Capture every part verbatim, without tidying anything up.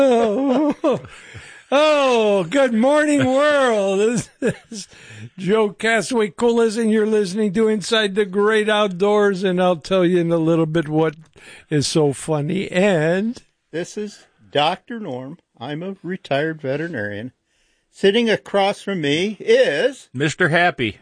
Oh, oh, good morning, world. This is Joe Castaway Colas, and you're listening to Inside the Great Outdoors, and I'll tell you in a little bit what is so funny. And this is Doctor Norm. I'm a retired veterinarian. Sitting across from me is Mister Happy.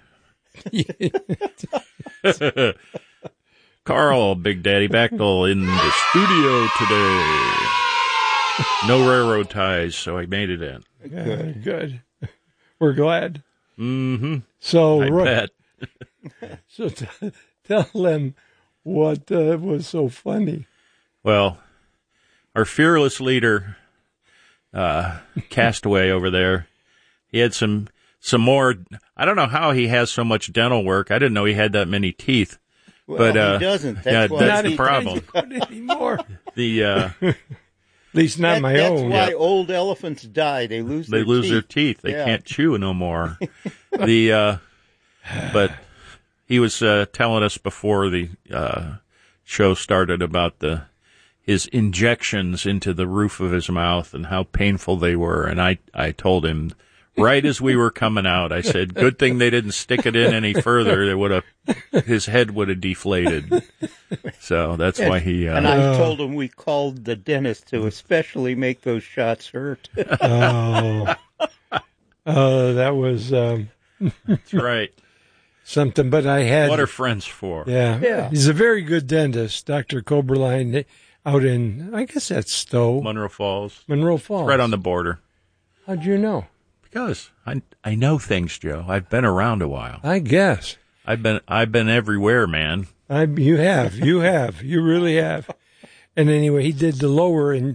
Carl, Big Daddy Bechtel in the studio today. No railroad ties, so I made it in. Good, good. We're glad. Mm-hmm. So, I right, bet. so t- tell them what uh, was so funny. Well, our fearless leader, uh, Castaway over there, he had some some more. I don't know how he has so much dental work. I didn't know he had that many teeth. Well, but uh, he doesn't. That's yeah, why that's he, the problem. Anymore. The uh, At least not that, my that's own. why Yeah. old elephants die. They lose. they their lose teeth. their teeth. They Yeah. can't chew no more. the uh, but he was uh, telling us before the uh, show started about the his injections into the roof of his mouth and how painful they were. And I I told him right as we were coming out, I said, "Good thing they didn't stick it in any further. They would have his head would have deflated." So that's And, why he. Uh, and I told him we called the dentist to especially make those shots hurt. Oh, uh, that was um, that's right. something. But I had What are friends for? Yeah. Yeah. He's a very good dentist, Doctor Coberline, out in, I guess that's Stowe, Monroe Falls, Monroe Falls. right on the border. How'd you know? Because I I know things, Joe. I've been around a while. I guess. I've been I've been everywhere, man. I, you have. You have. You really have. And anyway, he did the lower, and